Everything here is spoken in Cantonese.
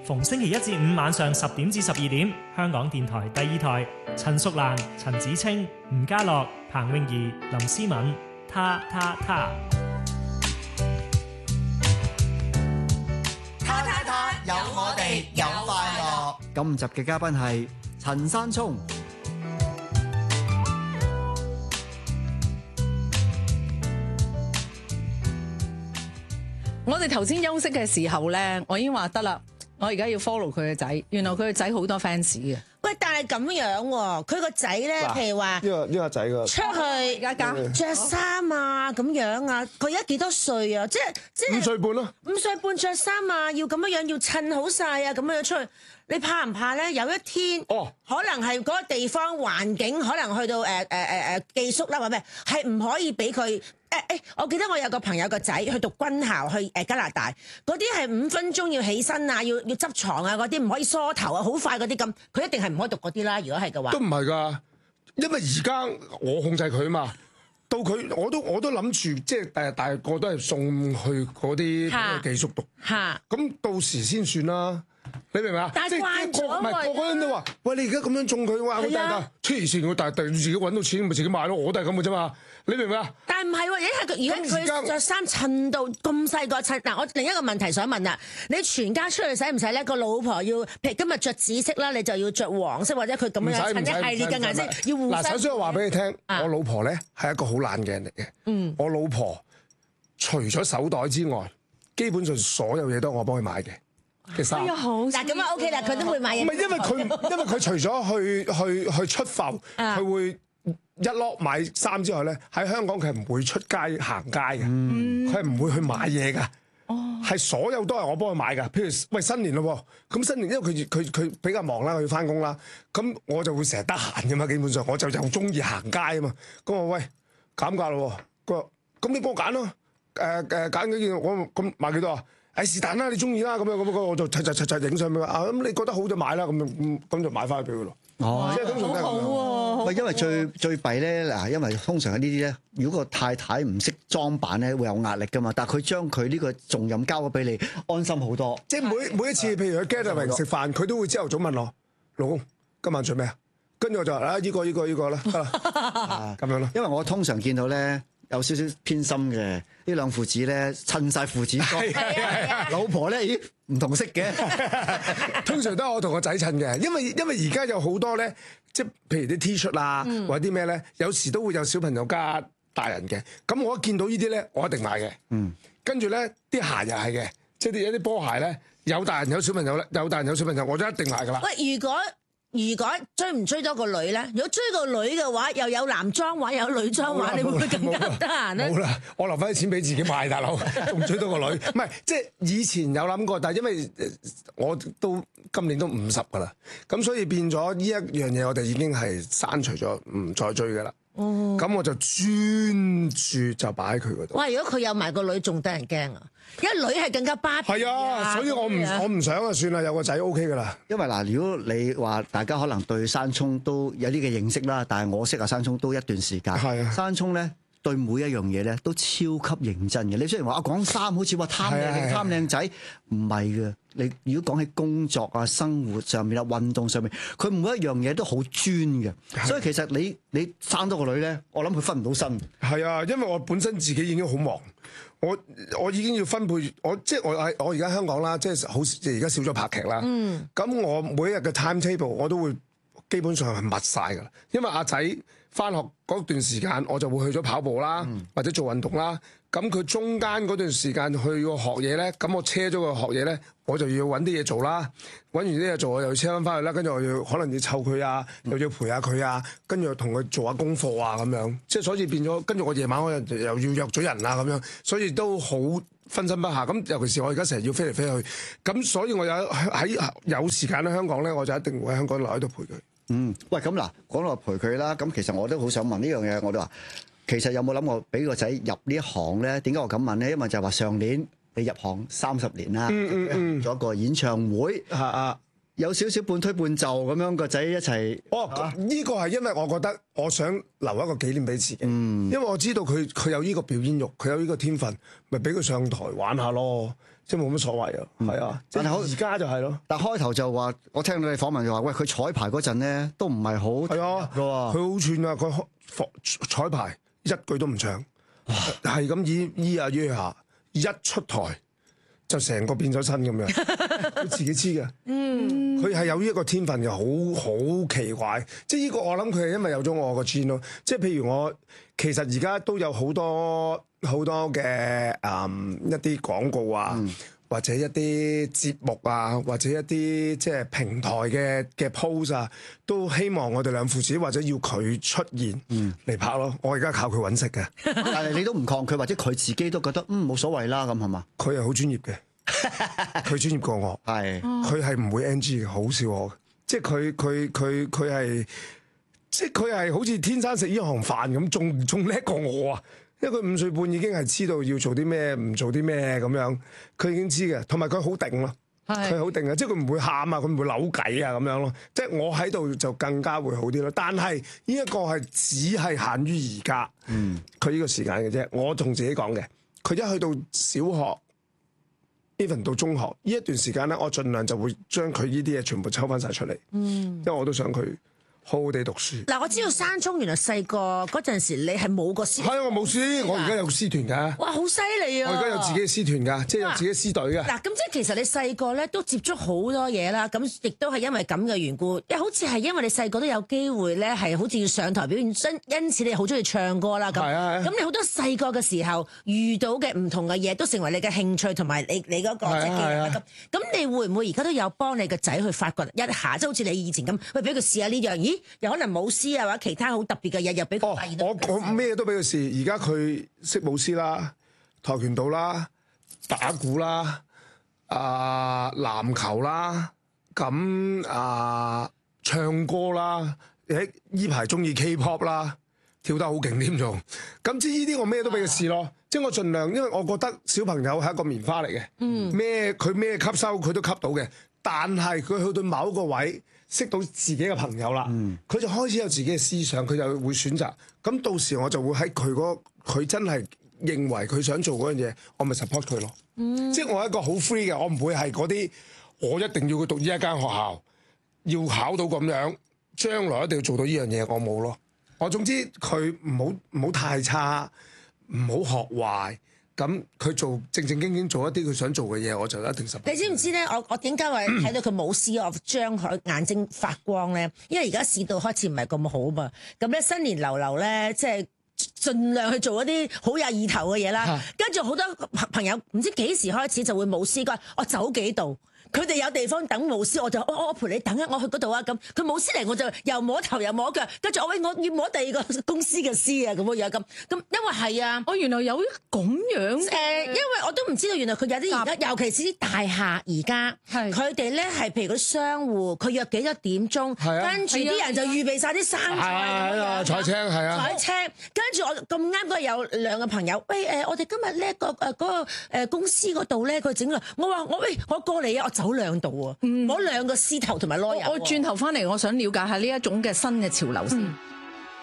逢星期一至五晚上10點至12點，香港電台第二台，陳淑蘭、陳子清、吳家樂、彭詠儀、林思敏，他。 有我哋，有快樂。 今集嘅嘉賓係陳山聰。 我哋頭先休息嘅時候咧，我已經話得啦，我而家要 follow 佢嘅仔。原來佢嘅仔好多 fans 嘅。 喂，但係咁樣喎，佢個仔咧，譬如話呢個仔個出去着衫啊，咁樣啊，佢而家幾多歲啊？即係 5歲半咯。 5歲半着衫啊，要咁樣要襯好晒啊，咁樣出去，你怕唔怕咧？有一天，可能係嗰個地方環境，可能去到寄宿啦，或者咩，係唔可以俾佢。我記得我有個朋友個仔去讀軍校，去加拿大，嗰啲係5分鐘要起身啊，要執床啊，嗰啲唔可以梳頭啊，好快嗰啲咁，佢一定係唔可以讀嗰啲啦。如果係嘅話， 都唔係㗎，因為而家我控制佢嘛，到佢我都諗住，即係大個都係送去嗰啲寄宿讀，咁到時先算啦。你明唔明啊？ 但係慣咗唔係個個人都話：喂，你而家咁樣中佢，哇！好大㗎，黐線！我但係自己揾到錢，咪自己買咯。我都係咁嘅啫嘛。你明唔明啊？ 但係唔係喎，而家佢着衫襯到咁細個襯。嗱，我另一個問題想問啦，你全家出去使唔使咧？個老婆要，譬如今日着紫色啦，你就要着黃色，或者佢咁樣襯一系列嘅顏色，要互相。 嗱，首先我話俾你聽，我老婆咧係一個好懶嘅人嚟嘅。我老婆除咗手袋之外，基本上所有嘢都係我幫佢買嘅。 哎呀，好！ 嗱咁啊 OK 啦，佢都會買嘢。 唔係因為佢除咗去出埠，佢會一攞買衫之外咧，喺香港佢係唔會出街行街嘅，佢係唔會去買嘢㗎。係所有都係我幫佢買㗎。譬如喂新年咯，咁新年因為佢比較忙啦，佢要返工啦，咁我就會成日得閒㗎嘛。基本上我就又中意行街啊嘛。咁我喂減價咯，佢話咁你幫我揀咯，揀幾件我咁買幾多啊？是但啦，你中意啦，咁我就齊影相俾佢啊！咁你覺得好就買啦，咁就買翻去俾佢咯。即係通常都係咁樣。 喂，因為最弊咧嗱，因為通常呢啲咧，如果個太太唔識裝扮咧，會有壓力噶嘛。但係佢將佢呢個重任交咗俾你，安心好多。 即係每一次，譬如去 gathering 食飯，佢都會朝頭早問我老公今晚做咩啊？跟住我就話依個啦，得啦，咁樣咯。 因為我通常見到咧。有少少偏心嘅呢兩父子咧，襯晒父子裝，老婆咧咦唔同色嘅， 通常都係我同個仔襯嘅，因為而家有好多咧，即係譬如啲 T 恤啊，或者啲咩咧，有時都會有小朋友加大人嘅，咁我一見到呢啲咧，我一定買嘅。跟住咧啲鞋又係嘅，即係有啲波鞋咧，有大人有小朋友咧，有大人有小朋友，我就一定買噶啦。 喂，如果追唔追多個女咧？如果追個女嘅話，又有男裝玩，又有女裝玩，你會唔會更加唔得閒咧？ 冇啦，我留翻啲錢俾自己買，大佬仲追多個女。唔係，即係以前有諗過，但係因為我都今年都50噶啦，咁所以變咗呢一樣嘢，我哋已經係刪除咗，唔再追噶啦。咁我就專注就擺喺佢嗰度。 哇！如果佢有埋個女，仲得人驚啊！因為女係更加巴閉。 係啊，所以我唔想啊，算啦，有個仔 OK 噶啦。 因為嗱，如果你話大家可能對山聰都有啲嘅認識啦，但係我識阿山聰都一段時間。係啊，山聰咧對每一樣嘢咧都超級認真嘅。你雖然話講衫好似話貪靚仔，唔係嘅。你如果講起工作啊、生活上面啊、運動上面，佢每一樣嘢都好專嘅。所以其實你生多個女咧，我諗佢分唔到身。 係啊，因為我本身自己已經好忙，我已經要分配，即係我而家香港啦，即係好而家少咗拍劇啦。咁我每一日嘅 timetable 我都會基本上係密晒㗎啦，因為阿仔返學嗰段時間我就會去咗跑步啦，或者做運動啦。咁佢中間嗰段時間去個學嘢咧，咁我車咗個學嘢咧，我就要揾啲嘢做啦。揾完啲嘢做，我又要車翻去啦。跟住我要可能要湊佢啊，又要陪下佢啊，跟住同佢做下功課啊咁樣。即係所以變咗，跟住我夜晚我又要約咗人啊咁樣，所以都好分身不下。咁尤其是我而家成日要飛嚟飛去，咁所以我有時間喺香港咧，我就一定會喺香港留喺度陪佢。 喂，咁嗱，講到陪佢啦，咁其實我都好想問呢樣嘢，我都話。其實有冇諗過俾個仔入呢一行咧？點解我咁問咧？因為就係話上年你入行30年啦，做一個演唱會有少少半推半就咁樣個仔一齊。 呢個係因為我覺得我想留一個紀念俾自己，因為我知道佢有呢個表演欲，佢有呢個天分，咪俾佢上台玩下咯，即係冇乜所謂啊。係啊，但係而家就係咯。 但開頭就話，我聽到你訪問就話，喂，佢彩排嗰陣咧都唔係好係啊，佢好串啊，佢彩排一句都唔唱，係咁咿呀約下，一出台就成個變咗身咁樣，佢自己知嘅。佢係有呢一個天分嘅，好奇怪。即係呢個我諗佢係因為有咗我個 gene 咯。即係譬如我其實而家都有好多嘅一啲廣告啊，或者一啲節目啊，或者一啲即係平台嘅 post 啊，都希望我哋兩父子或者要佢出現嚟拍咯。我而家靠佢揾食嘅， 但係你都唔抗拒，或者佢自己都覺得冇所謂啦，咁係嘛？ 佢係好專業嘅。佢專業過我，佢係唔會 NG 嘅，好笑我嘅，即係佢係，即係佢係好似天生食呢行飯咁，仲叻過我啊！因為佢5歲半已經係知道要做啲咩，唔做啲咩咁樣，佢已經知嘅，同埋佢好定咯，佢好定嘅，即係佢唔會喊啊，佢唔會扭計啊咁樣咯，即係我喺度就更加會好啲咯。但係呢一個係只係限於而家，佢呢個時間嘅啫。我同自己講嘅，佢一去到小學。even 到中學呢一段時間咧，我盡量就會將佢呢啲嘢全部抽翻晒出嚟，因為我都想佢好好地讀書。 嗱，我知道山聰原來細個嗰陣時，你係冇個師， 係我冇師，我而家有師團㗎。 哇，好犀利啊！ 我而家有自己嘅師團㗎，即係有自己師隊㗎。 嗱，咁即係其實你細個咧都接觸好多嘢啦，咁亦都係因為咁嘅緣故，好似係因為你細個都有機會咧，係好似要上台表演，因此你好中意唱歌啦。咁咁你好多細個嘅時候遇到嘅唔同嘅嘢，都成為你嘅興趣同埋你嗰個即係咁你會唔會而家都有幫你個仔去發掘一下，即係好似你以前咁，喂，俾佢試下呢樣，咦？又可能舞獅啊，或者其他好特別嘅嘢，又俾佢發現到。 我咩都俾佢試，而家佢識舞獅啦、跆拳道啦、打鼓啦、籃球啦，咁唱歌啦，呢排中意 K-pop 啦，跳得好勁添仲。咁即係呢啲我咩都俾佢試咯，即係我盡量，因為我覺得小朋友係一個棉花嚟嘅，佢咩吸收佢都吸到嘅，但係佢去到某一個位。識到自己嘅朋友啦，佢就開始有自己嘅思想，佢就會選擇。咁到時我就會喺佢真係認為佢想做嗰樣嘢，我咪 support 佢咯。即係我係一個好 free 嘅，我唔會係嗰啲我一定要佢讀呢一間學校，要考到咁樣，將來一定要做到呢樣嘢，我冇咯。我總之佢唔好太差，唔好學壞。咁佢做正經做一啲佢想做嘅嘢，我就一定實。 你知唔知咧？我點解話睇到佢舞獅，我將佢眼睛發光咧？因為而家市道開始唔係咁好嘛。咁咧新年流流咧，即係盡量去做一啲好有意頭嘅嘢啦。跟住好多朋友唔知幾時開始就會舞獅，我走幾度。佢哋有地方等舞獅，我就我陪你等啊，我去嗰度啊咁。佢舞獅嚟，我就又摸頭又摸腳，跟住我要摸第二個公司嘅獅啊咁樣咁。因為係啊， 原來有咁樣因為我都唔知道原來佢有啲而家，尤其是啲大廈而家，佢哋咧係譬如嗰啲商戶，佢約幾多點鐘，跟住啲人就預備晒啲生菜， 彩青係啊， 彩青。跟住我咁啱嗰日有兩個朋友，喂我哋今日咧嗰個公司嗰度咧佢整啊，我話我過嚟啊，我走兩度啊，摸兩個獅頭同埋攞油。 我轉頭翻嚟，我想了解下呢一種嘅新嘅潮流先。